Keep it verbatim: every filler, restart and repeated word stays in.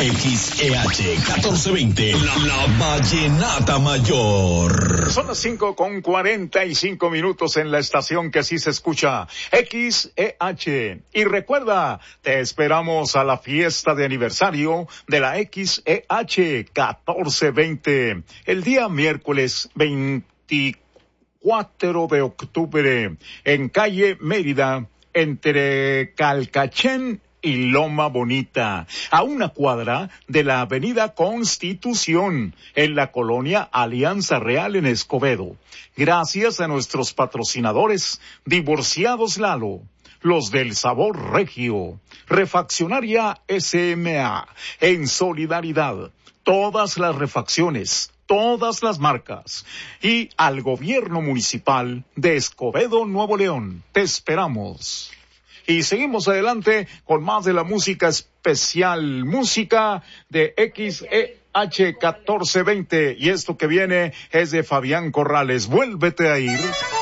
X E H catorce veinte, la, la vallenata mayor. Son las cinco con cuarenta y cinco minutos en la estación que así se escucha, X E H. Y recuerda, te esperamos a la fiesta de aniversario de la X E H catorce veinte, el día miércoles veinticuatro de octubre, en calle Mérida, entre Calcachén y Loma Bonita, a una cuadra de la avenida Constitución, en la colonia Alianza Real en Escobedo. Gracias a nuestros patrocinadores, Divorciados Lalo, los del sabor regio, Refaccionaria S M A, en solidaridad, todas las refacciones, todas las marcas, y al gobierno municipal de Escobedo, Nuevo León. Te esperamos. Y seguimos adelante con más de la música especial, música de X E H catorce veinte, y esto que viene es de Fabián Corrales, Vuélvete a ir.